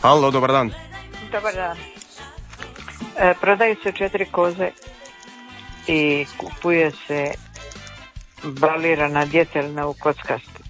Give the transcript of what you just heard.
Halo, dobar dan. Dobar dan. Prodaju se 4 koze i kupuje se balirana djetelina u kockastu.